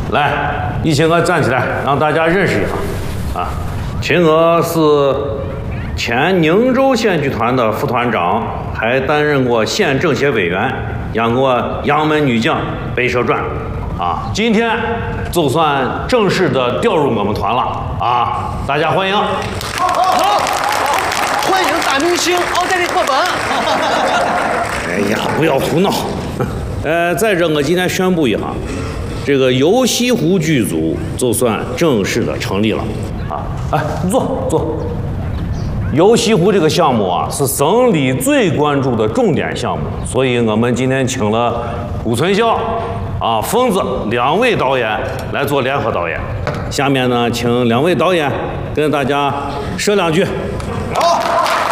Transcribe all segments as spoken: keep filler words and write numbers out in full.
来，一起我站起来，让大家认识一下。啊，秦娥是前宁州县剧团的副团长，还担任过县政协委员，演过《杨门女将》《白蛇传》。啊，今天就算正式的调入我们团了啊！大家欢迎。好， 好，欢迎大明星奥黛丽·赫本。 哎呀，不要胡闹。呃，再者，我今天宣布一下，这个游西湖剧组就算正式的成立了啊！哎，坐坐。游西湖这个项目啊，是省里最关注的重点项目，所以我们今天请了顾存孝、啊疯子两位导演来做联合导演。下面呢，请两位导演跟大家说两句。好。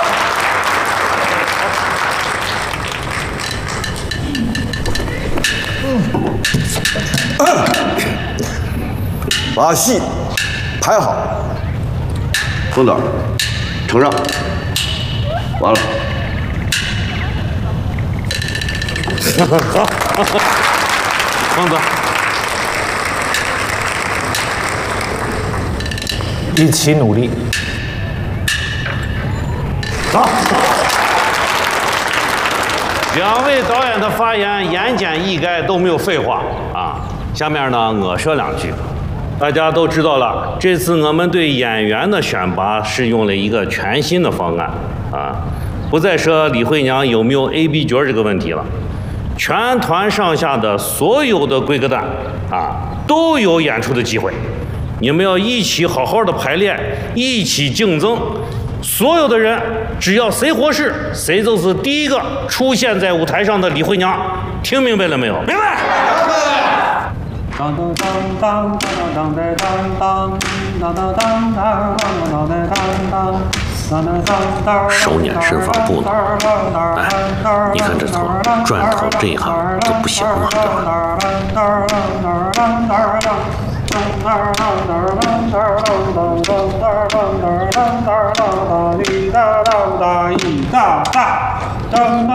把戏排好，风导，承让，完了。 好，疯子， 一起努力。 好。两位导演的发言言简意赅，都没有废话啊。下面呢，我说两句。大家都知道了，这次我们对演员的选拔是用了一个全新的方案啊，不再说李慧娘有没有 A B 角这个问题了，全团上下的所有的规格蛋啊都有演出的机会。你们要一起好好的排练，一起竞争。所有的人，只要谁合适，谁就是第一个出现在舞台上的李慧娘。听明白了没有？明白。 当当当当当当当当当当当当当。 手捻身法步呢？哎，你看这头转头这一行就不行了，对吧？ 哒哒哒哒哒哒哒哒哒哒哒哒哒哒